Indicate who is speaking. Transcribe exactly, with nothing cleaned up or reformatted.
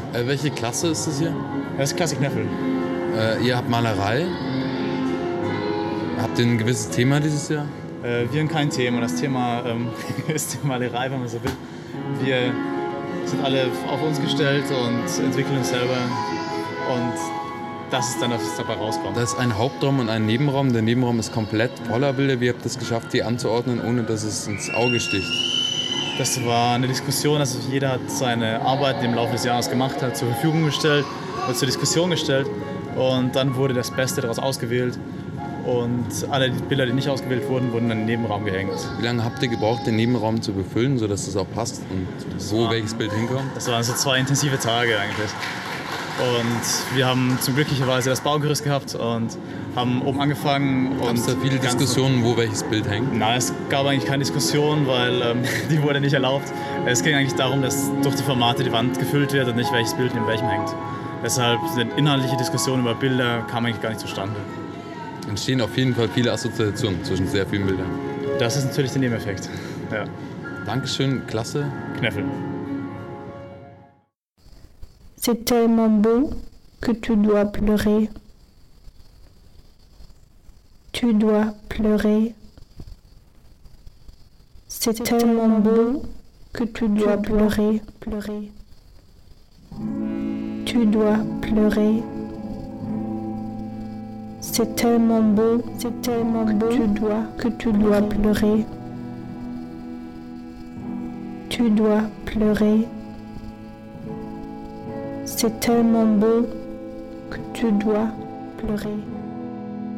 Speaker 1: Äh, welche Klasse ist das hier?
Speaker 2: Das ist Klasse Kneffel.
Speaker 1: Äh, ihr habt Malerei. Habt ihr ein gewisses Thema dieses Jahr?
Speaker 2: Äh, wir haben kein Thema. Das Thema ähm, ist die Malerei, wenn man so will. Wir sind alle auf uns gestellt und entwickeln uns selber. Und das ist dann, was dabei rauskommt.
Speaker 1: Das ist ein Hauptraum und ein Nebenraum. Der Nebenraum ist komplett voller Bilder. Wie habt ihr es geschafft, die anzuordnen, ohne dass es ins Auge sticht?
Speaker 2: Das war eine Diskussion, also jeder hat seine Arbeit, die im Laufe des Jahres gemacht hat, zur Verfügung gestellt, oder zur Diskussion gestellt. Und dann wurde das Beste daraus ausgewählt. Und alle Bilder, die nicht ausgewählt wurden, wurden in den Nebenraum gehängt.
Speaker 1: Wie lange habt ihr gebraucht, den Nebenraum zu befüllen, sodass es auch passt und
Speaker 2: das
Speaker 1: wo
Speaker 2: war,
Speaker 1: welches Bild hinkommt?
Speaker 2: Das waren so zwei intensive Tage eigentlich. Und wir haben zum glücklicherweise das Baugerüst gehabt und haben oben angefangen.
Speaker 1: Gab es da viele Diskussionen, wo welches Bild hängt?
Speaker 2: Nein, es gab eigentlich keine Diskussion, weil ähm, die wurde nicht erlaubt. Es ging eigentlich darum, dass durch die Formate die Wand gefüllt wird und nicht welches Bild in welchem hängt. Deshalb eine inhaltliche Diskussion über Bilder kam eigentlich gar nicht zustande.
Speaker 1: Entstehen auf jeden Fall viele Assoziationen zwischen sehr vielen Bildern.
Speaker 2: Das ist natürlich der Nebeneffekt. Ja.
Speaker 1: Dankeschön, klasse.
Speaker 2: Kneffel.
Speaker 3: C'est tellement beau que tu dois pleurer. Tu dois pleurer. C'est tellement beau que tu dois pleurer, pleurer. Tu dois pleurer. C'est tellement beau, c'est tellement beau que tu dois, que tu dois pleurer. Tu dois pleurer. C'est tellement beau que tu dois pleurer.